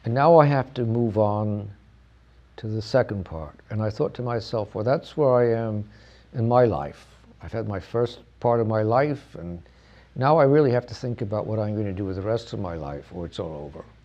And now I have to move on to the second part. And I thought to myself, well, that's where I am in my life. I've had my first part of my life, and now I really have to think about what I'm going to do with the rest of my life, or it's all over.